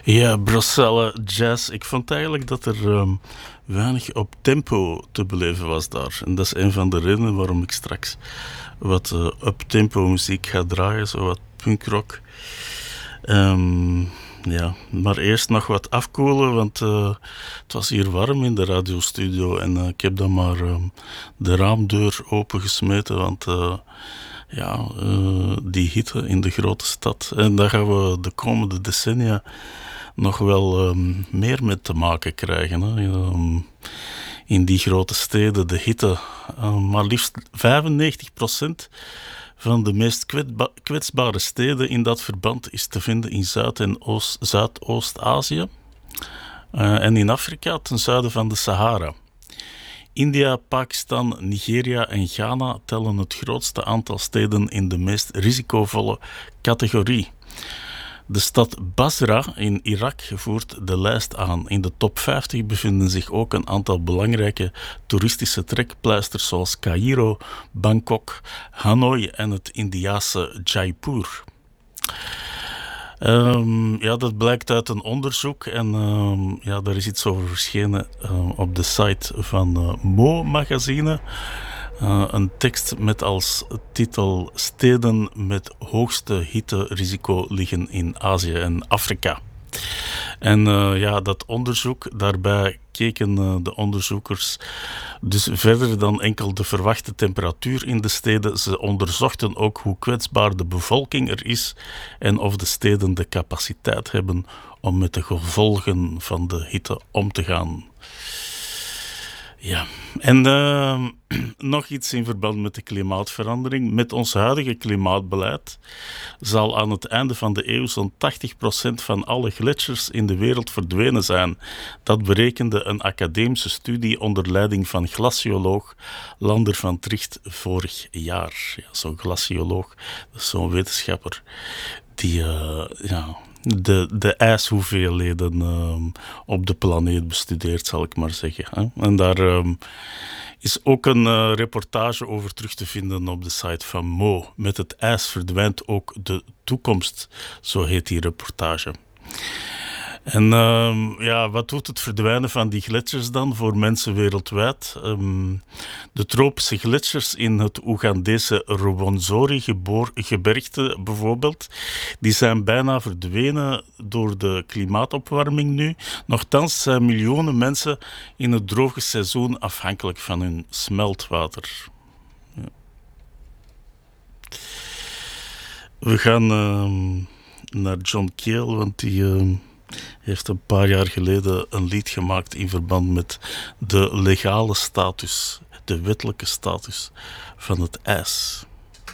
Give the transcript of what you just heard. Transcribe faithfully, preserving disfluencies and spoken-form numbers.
Ja, Brussels Jazz. Ik vond eigenlijk dat er um, weinig op tempo te beleven was daar. En dat is een van de redenen waarom ik straks wat uh, up-tempo muziek ga draaien, zo wat punkrock. Um, ja, maar eerst nog wat afkoelen, want uh, het was hier warm in de radiostudio en uh, ik heb dan maar um, de raamdeur opengesmeten, want uh, ja, uh, die hitte in de grote stad. En daar gaan we de komende decennia nog wel um, meer mee te maken krijgen. Hè. Um, in die grote steden, de hitte. Um, maar liefst vijfennegentig procent van de meest kwetsba- kwetsbare steden in dat verband is te vinden in Zuid- en Oost- Zuidoost-Azië. Uh, en in Afrika ten zuiden van de Sahara. India, Pakistan, Nigeria en Ghana tellen het grootste aantal steden in de meest risicovolle categorie. De stad Basra in Irak voert de lijst aan. In de top vijftig bevinden zich ook een aantal belangrijke toeristische trekpleisters zoals Caïro, Bangkok, Hanoi en het Indiase Jaipur. Um, ja, dat blijkt uit een onderzoek en um, ja, daar is iets over verschenen uh, op de site van uh, Mo Magazine. Uh, een tekst met als titel Steden met hoogste hitterisico liggen in Azië en Afrika. En uh, ja, dat onderzoek, daarbij keken uh, de onderzoekers dus verder dan enkel de verwachte temperatuur in de steden. Ze onderzochten ook hoe kwetsbaar de bevolking er is en of de steden de capaciteit hebben om met de gevolgen van de hitte om te gaan. Ja, en uh, nog iets in verband met de klimaatverandering. Met ons huidige klimaatbeleid zal aan het einde van de eeuw zo'n tachtig procent van alle gletsjers in de wereld verdwenen zijn. Dat berekende een academische studie onder leiding van glacioloog Lander van Tricht vorig jaar. Ja, zo'n glacioloog, dat is zo'n wetenschapper die... Uh, ja, De, de ijshoeveelheden um, op de planeet bestudeert, zal ik maar zeggen. Hè? En daar um, is ook een uh, reportage over terug te vinden op de site van Mo. Met het ijs verdwijnt ook de toekomst, zo heet die reportage. En um, ja, wat doet het verdwijnen van die gletsjers dan voor mensen wereldwijd? Um, de tropische gletsjers in het Oegandese Rwenzori-gebergte bijvoorbeeld, die zijn bijna verdwenen door de klimaatopwarming nu. Nochtans zijn miljoenen mensen in het droge seizoen afhankelijk van hun smeltwater. Ja. We gaan um, naar John Cale, want die... Um, heeft een paar jaar geleden een lied gemaakt in verband met de legale status, de wettelijke status van het ijs.